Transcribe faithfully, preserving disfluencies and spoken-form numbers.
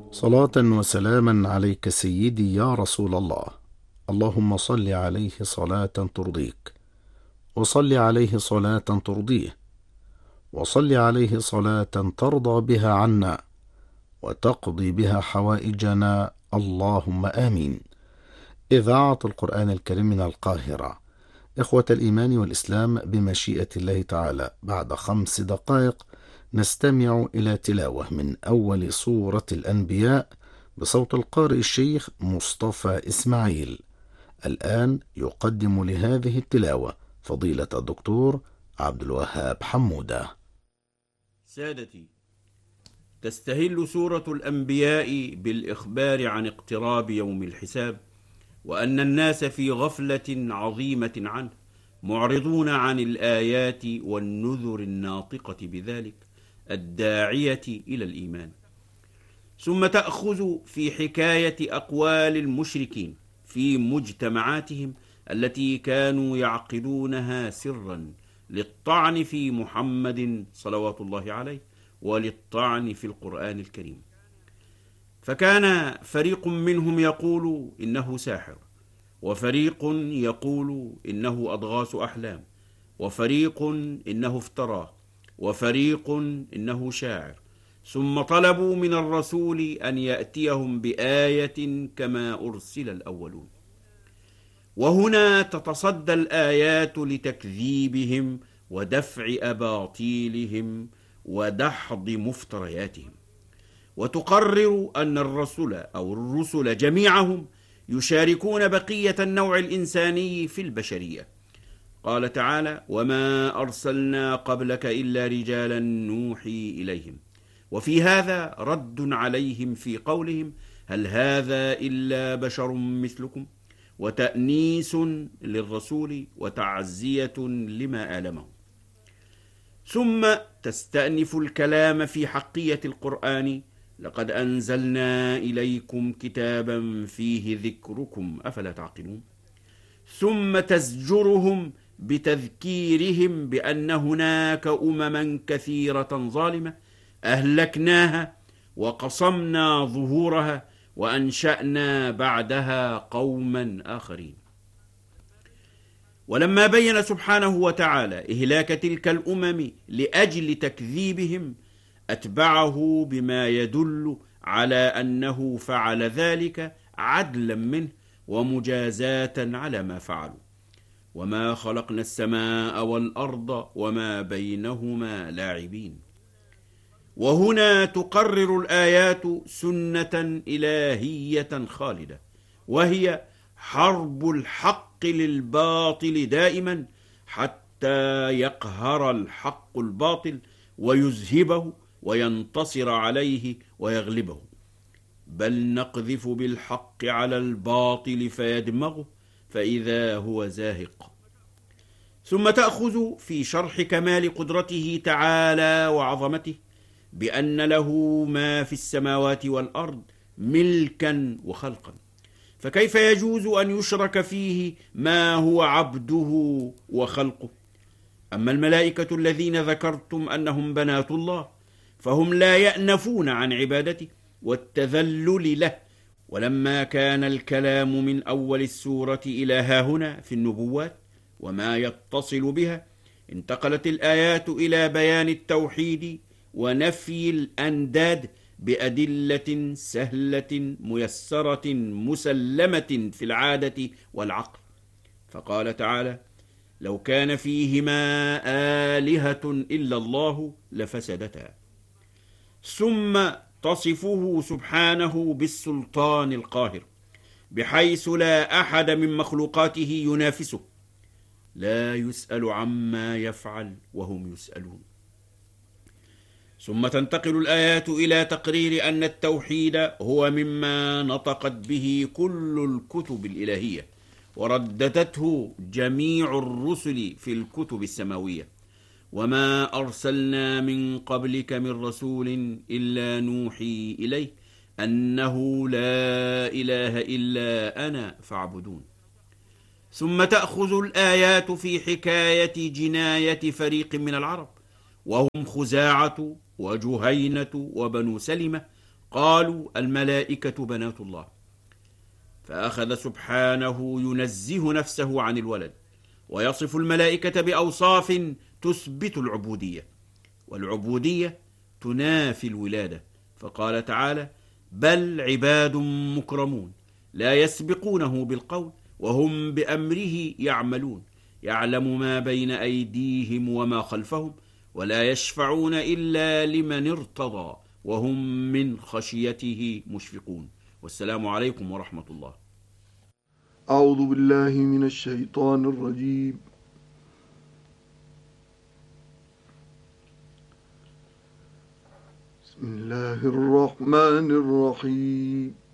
صلاة وسلاما عليك سيدي يا رسول الله. اللهم صل عليه صلاة ترضيك، وصل عليه صلاة ترضيه، وصل عليه صلاة ترضى بها عنا وتقضي بها حوائجنا، اللهم آمين. إذاعة القرآن الكريم من القاهرة. إخوة الإيمان والإسلام، بمشيئة الله تعالى بعد خمس دقائق نستمع إلى تلاوة من أول سورة الأنبياء بصوت القارئ الشيخ مصطفى إسماعيل. الآن يقدم لهذه التلاوة فضيلة الدكتور عبد الوهاب حمودة. سادتي، تستهل سورة الأنبياء بالإخبار عن اقتراب يوم الحساب، وأن الناس في غفلة عظيمة عنه، معرضون عن الآيات والنذر الناطقة بذلك الداعية إلى الإيمان. ثم تأخذ في حكاية أقوال المشركين في مجتمعاتهم التي كانوا يعقدونها سرا للطعن في محمد صلوات الله عليه وللطعن في القرآن الكريم. فكان فريق منهم يقول إنه ساحر، وفريق يقول إنه أضغاث أحلام، وفريق إنه افتراه، وفريق إنه شاعر. ثم طلبوا من الرسول أن يأتيهم بآية كما أرسل الأولون. وهنا تتصدى الآيات لتكذيبهم ودفع أباطيلهم ودحض مفترياتهم، وتقرر أن الرسل أو الرسل جميعهم يشاركون بقية النوع الإنساني في البشرية. قال تعالى: وما أرسلنا قبلك إلا رجالا نوحي إليهم. وفي هذا رد عليهم في قولهم: هل هذا إلا بشر مثلكم، وتأنيس للرسول وتعزية لما آلمه. ثم تستأنف الكلام في حقية القرآن: لقد أنزلنا إليكم كتابا فيه ذكركم أفلا تعقلون. ثم تزجرهم بتذكيرهم بأن هناك أمما كثيرة ظالمة أهلكناها وقصمنا ظهورها وأنشأنا بعدها قوما آخرين. ولما بين سبحانه وتعالى إهلاك تلك الأمم لأجل تكذيبهم، أتبعه بما يدل على أنه فعل ذلك عدلا منه ومجازاة على ما فعلوا. وما خلقنا السماء والأرض وما بينهما لاعبين. وهنا تقرر الآيات سنة إلهية خالدة، وهي حرب الحق للباطل دائما حتى يقهر الحق الباطل ويذهبه وينتصر عليه ويغلبه. بل نقذف بالحق على الباطل فيدمغه فإذا هو زاهق. ثم تأخذ في شرح كمال قدرته تعالى وعظمته بأن له ما في السماوات والأرض ملكا وخلقا، فكيف يجوز أن يشرك فيه ما هو عبده وخلقه؟ أما الملائكة الذين ذكرتم أنهم بنات الله فهم لا يأنفون عن عبادته والتذلل له. ولما كان الكلام من أول السورة إلى هاهنا في النبوات وما يتصل بها، انتقلت الآيات إلى بيان التوحيد ونفي الأنداد بأدلة سهلة ميسرة مسلمة في العادة والعقل. فقال تعالى: لو كان فيهما آلهة إلا الله لفسدتا. ثم تصفه سبحانه بالسلطان القاهر بحيث لا أحد من مخلوقاته ينافسه، لا يسأل عما يفعل وهم يسألون. ثم تنتقل الآيات إلى تقرير أن التوحيد هو مما نطقت به كل الكتب الإلهية ورددته جميع الرسل في الكتب السماوية. وما أرسلنا من قبلك من رسول إلا نوحي إليه أنه لا إله إلا أنا فاعبدون. ثم تأخذ الآيات في حكاية جناية فريق من العرب وهم خزاعة وجهينة وبنو سلمة، قالوا الملائكة بنات الله، فأخذ سبحانه ينزه نفسه عن الولد، ويصف الملائكة بأوصاف تثبت العبودية، والعبودية تنافي الولادة، فقال تعالى: بل عباد مكرمون لا يسبقونه بالقول وهم بأمره يعملون، يعلم ما بين أيديهم وما خلفهم، ولا يشفعون إلا لمن ارتضى، وهم من خشيته مشفقون. والسلام عليكم ورحمة الله. أعوذ بالله من الشيطان الرجيم. بسم الله الرحمن الرحيم.